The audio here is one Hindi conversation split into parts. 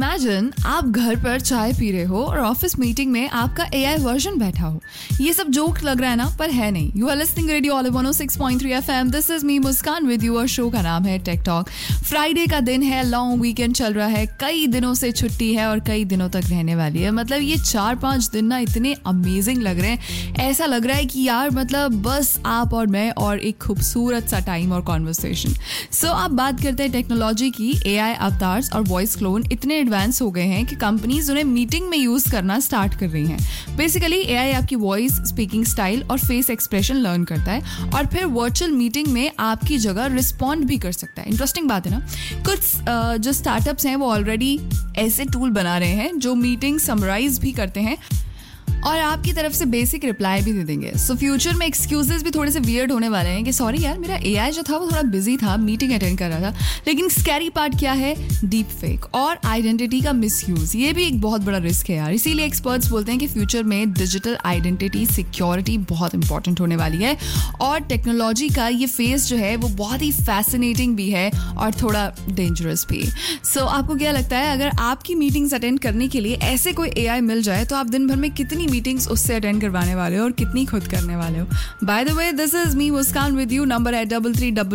इमेजिन आप घर पर चाय पी रहे हो और ऑफिस मीटिंग में आपका एआई वर्जन बैठा हो. ये सब जोक लग रहा है ना, पर है नहीं. You are listening radio olive 106.3 FM. This is me Muskan with you और शो का नाम है टेक टॉक. फ्राइडे का दिन है, लॉन्ग वीकेंड चल रहा है, कई दिनों से छुट्टी है और कई दिनों तक रहने वाली है. मतलब ये 4-5 दिन ना इतने अमेजिंग लग रहे हैं. ऐसा लग रहा है कि यार मतलब बस आप और मैं और एक खूबसूरत सा टाइम और कॉन्वर्सेशन. सो आप बात करते हैं टेक्नोलॉजी की. एआई अवतार्स और वॉइस क्लोन इतने एडवांस हो गए हैं कि कंपनीज उन्हें मीटिंग में यूज करना स्टार्ट कर रही हैं. बेसिकली एआई आपकी वॉइस, स्पीकिंग स्टाइल और फेस एक्सप्रेशन लर्न करता है और फिर वर्चुअल मीटिंग में आपकी जगह रिस्पॉन्ड भी कर सकता है. इंटरेस्टिंग बात है ना. कुछ जो स्टार्टअप्स हैं वो ऑलरेडी ऐसे टूल बना रहे हैं जो मीटिंग समराइज भी करते हैं और आपकी तरफ से बेसिक रिप्लाई भी दे देंगे. सो फ्यूचर में एक्सक्यूजेस भी थोड़े से वियर्ड होने वाले हैं कि सॉरी यार मेरा एआई जो था वो थोड़ा बिजी था, मीटिंग अटेंड कर रहा था. लेकिन स्कैरी पार्ट क्या है? डीप फेक और आइडेंटिटी का मिसयूज. ये भी एक बहुत बड़ा रिस्क है यार. इसीलिए एक्सपर्ट्स बोलते हैं कि फ्यूचर में डिजिटल आइडेंटिटी सिक्योरिटी बहुत इंपॉर्टेंट होने वाली है. और टेक्नोलॉजी का ये फेस जो है वो बहुत ही फैसिनेटिंग भी है और थोड़ा डेंजरस भी. सो आपको क्या लगता है, अगर आपकी मीटिंग्स अटेंड करने के लिए ऐसे कोई एआई मिल जाए तो आप दिन भर में कितनी मीटिंग्स उससे अटेंड करवाने वाले हो और कितनी खुद करने वाले हो? By the way, this is me Muskan with you. Number है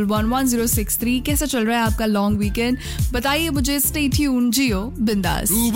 33111063. कैसा चल रहा है आपका लॉन्ग वीकेंड? बताइए मुझे. स्टे ट्यून्ड, जियो बिंदास.